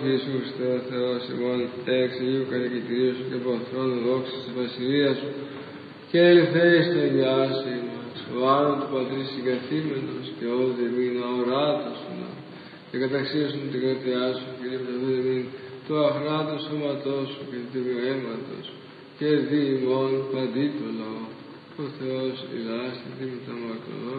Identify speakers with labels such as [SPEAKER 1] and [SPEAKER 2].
[SPEAKER 1] Ιησού Χριστέ ο Θεός ημών, εξ Αγίου Κατοικητηρίου σου και από θρόνου δόξης της βασιλείας σου, και ελθέης στο ενιάσι μας, ο άνων του Πατρί συγκαθήμενος και όδη εμήν αοράτος σου, και καταξίωσον την κρατειά σου και διαπλευούν εμήν το αχράτο σώματός σου και του τίμιου αίματος σου, και δι ημών παντί το λαό. Ο Θεός ηλάστη με τα μακροδόν.